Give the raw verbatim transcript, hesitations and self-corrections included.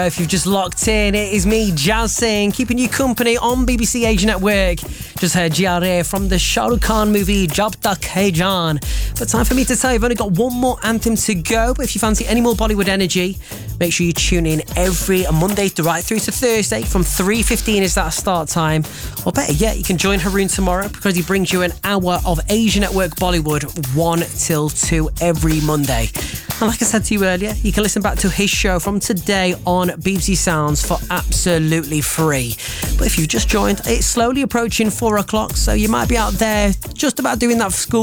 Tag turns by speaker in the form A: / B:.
A: If you've just locked in, it is me, Jazz Singh, keeping you company on B B C Asia Network. Just heard G R A from the Shah Rukh Khan movie Jab Tak Hai Jaan. But time for me to tell you, I've only got one more anthem to go. But if you fancy any more Bollywood energy, make sure you tune in every Monday to right through to Thursday from three fifteen is that start time. Or better yet, you can join Haroon tomorrow because he brings you an hour of Asia Network Bollywood one till two every Monday. And like I said to you earlier, you can listen back to his show from today on B B C Sounds for absolutely free. But if you've just joined, it's slowly approaching four o'clock, so you might be out there just about doing that school